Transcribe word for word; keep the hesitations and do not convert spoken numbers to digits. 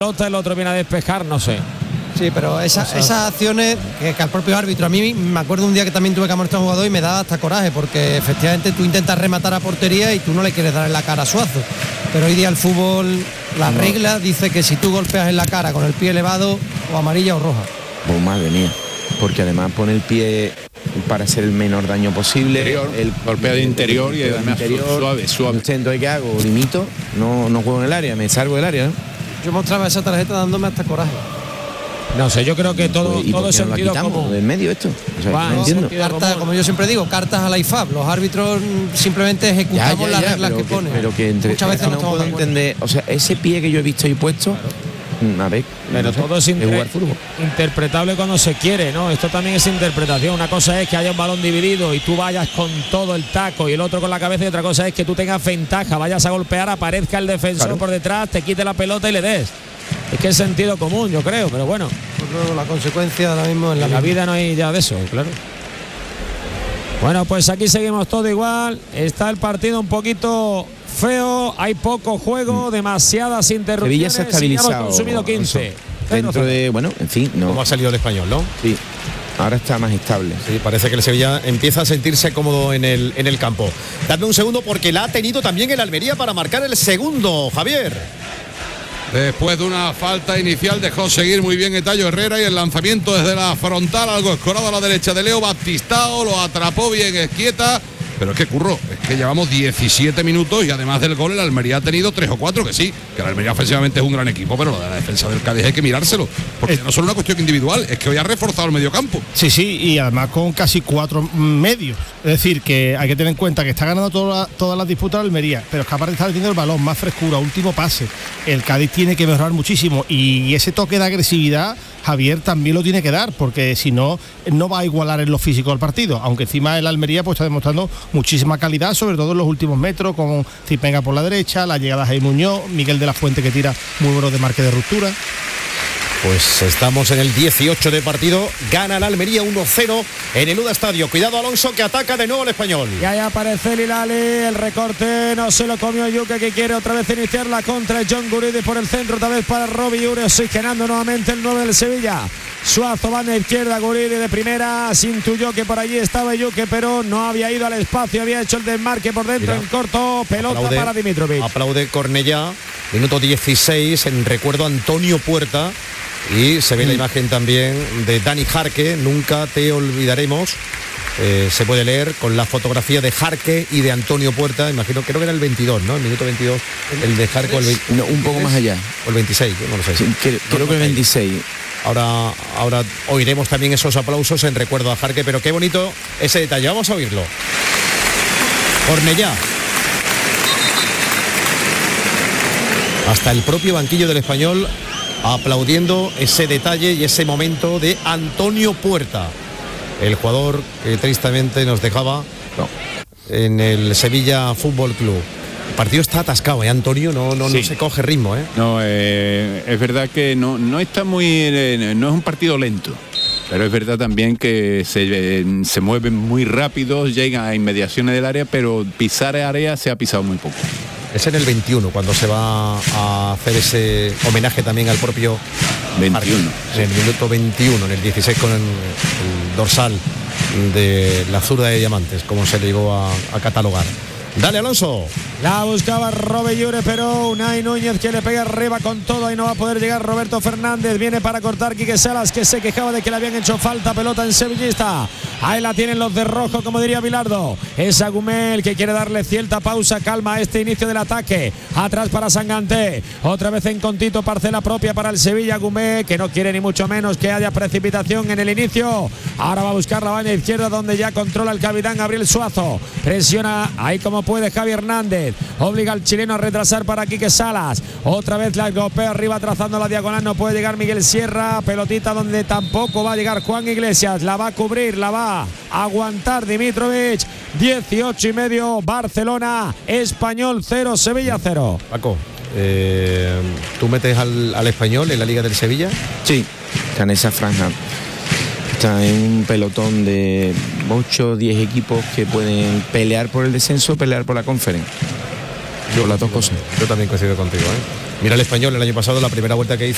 pelota, el otro viene a despejar, no sé. Sí, pero esa, esas acciones que, que al propio árbitro, a mí me acuerdo un día que también tuve que amonestar a un jugador y me da hasta coraje, porque efectivamente tú intentas rematar a portería y tú no le quieres dar en la cara a Suazo. Pero hoy día el fútbol, la regla dice que si tú golpeas en la cara con el pie elevado, o amarilla o roja. Oh, madre mía, porque además pone el pie para hacer el menor daño posible. Interior, el golpea de interior y además interior, suave, suave. Entonces, ¿qué hago? Limito, no, no juego en el área, me salgo del área, ¿no? Yo mostraba esa tarjeta dándome hasta coraje. No sé, yo creo que todo, ¿Y todo por es qué no la sentido quitamos común. del medio esto? O sea, Va, no entiendo. Carta, como yo siempre digo, cartas a la I F A B. Los árbitros simplemente ejecutamos Ya, ya, las ya, reglas pero que, que ponen. Pero que entre, muchas veces no no estamos puedo de acuerdo. entender, o sea, ese pie que yo he visto ahí puesto, a ver, Pero no sé, todo es de inter- jugar fútbol. interpretable cuando se quiere, ¿no? Esto también es interpretación. Una cosa es que haya un balón dividido y tú vayas con todo el taco y el otro con la cabeza, y otra cosa es que tú tengas ventaja, vayas a golpear, aparezca el defensor Claro. por detrás, te quite la pelota y le des. Es que es sentido común, yo creo, pero bueno, Yo creo que la consecuencia ahora mismo es la en la misma. vida no hay ya de eso, claro. Bueno, pues aquí seguimos todo igual. Está el partido un poquito feo, hay poco juego, demasiadas Sevilla interrupciones. se ha y ya estabilizado. hemos consumido quince. Dentro de, bueno, en fin, no. ¿Cómo ha salido el Español, no? Sí, ahora está más estable. Sí, parece que el Sevilla empieza a sentirse cómodo en el, en el campo. Dame un segundo porque la ha tenido también el Almería para marcar el segundo, Javier. Después de una falta inicial dejó seguir muy bien Etallo Herrera y el lanzamiento desde la frontal, algo escorado a la derecha de Leo Baptistao, lo atrapó bien Esquieta. Pero es que curro, es que llevamos diecisiete minutos y además del gol el Almería ha tenido tres o cuatro, que sí, que el Almería ofensivamente es un gran equipo, pero lo de la defensa del Cádiz hay que mirárselo, porque no solo una cuestión individual, es que hoy ha reforzado el mediocampo. Sí, sí, y además con casi cuatro medios. Es decir, que hay que tener en cuenta que está ganando toda, todas las disputas de Almería, pero es capaz de estar teniendo el balón, más frescura, último pase. El Cádiz tiene que mejorar muchísimo y ese toque de agresividad Javier también lo tiene que dar, porque si no, no va a igualar en lo físico al partido, aunque encima el Almería pues está demostrando muchísima calidad, sobre todo en los últimos metros, con Cipenga por la derecha, la llegada de Jaime Muñoz, Miguel de la Fuente que tira muy buenos de marque de ruptura. Pues estamos en el dieciocho de partido, gana el Almería uno cero en el Uda Estadio. Cuidado Alonso, que ataca de nuevo el Español. Y ahí aparece el Hilali, el recorte, no se lo comió Yuque, que quiere otra vez iniciar la contra. John Guridi por el centro, otra vez para Robbie Ure, oxigenando nuevamente el nueve del Sevilla. Suazo va en la izquierda, Guridi de primera, intuyó que por allí estaba Yuque, pero no había ido al espacio, había hecho el desmarque por dentro. Mira, en corto, pelota aplaude, para Dimitrovic. Aplaude Cornellá, minuto dieciséis, en recuerdo a Antonio Puerta. Y se ve la imagen también de Dani Jarque, nunca te olvidaremos. Eh, se puede leer con la fotografía de Jarque y de Antonio Puerta, imagino, creo que era el veintidós, ¿no? El minuto veintidós, el de Jarque o el veinte, no, un poco más allá. O el veintiséis, no lo sé. Sí, creo, no, creo que el veintiséis. Ahora, ahora oiremos también esos aplausos en recuerdo a Jarque, pero qué bonito ese detalle. Vamos a oírlo. Cornellá. Hasta el propio banquillo del Español aplaudiendo ese detalle y ese momento de Antonio Puerta, el jugador que tristemente nos dejaba no, en el Sevilla Fútbol Club. El partido está atascado, ¿eh, Antonio? No, no, sí. no se coge ritmo, ¿eh? No, eh, es verdad que no, no está muy... Eh, no es un partido lento, pero es verdad también que se, eh, se mueven muy rápido, llegan a inmediaciones del área, pero pisar área se ha pisado muy poco. Es en el veintiuno cuando se va a hacer ese homenaje también al propio veintiuno. En el minuto veintiuno, en el dieciséis con el, el dorsal de la zurda de diamantes, como se le llegó a, a catalogar. Dale, Alonso. La buscaba Robe Llure, pero Unai Núñez que le pega arriba con todo y no va a poder llegar. Roberto Fernández viene para cortar. Quique Salas, que se quejaba de que le habían hecho falta, pelota en sevillista. Ahí la tienen los de rojo, como diría Bilardo. Es Agumel que quiere darle cierta pausa, calma a este inicio del ataque. Atrás para Sanganté. Otra vez en Contito, parcela propia para el Sevilla. Agumel, que no quiere ni mucho menos que haya precipitación en el inicio. Ahora va a buscar la banda izquierda, donde ya controla el capitán Gabriel Suazo. Presiona ahí como puede Javi Hernández. Obliga al chileno a retrasar para Quique Salas. Otra vez la golpea arriba trazando la diagonal. No puede llegar Miguel Sierra. Pelotita donde tampoco va a llegar Juan Iglesias. La va a cubrir, la va a aguantar Dimitrovic. dieciocho y medio, Barcelona, Español cero, Sevilla cero. Paco, eh, ¿tú metes al, al Español en la Liga del Sevilla? Sí, está en esa franja. Está en un pelotón de ocho o diez equipos que pueden pelear por el descenso, pelear por la conferencia. Yo, por las dos cosas. Yo también coincido contigo, ¿eh? Mira el Español el año pasado, la primera vuelta que hizo.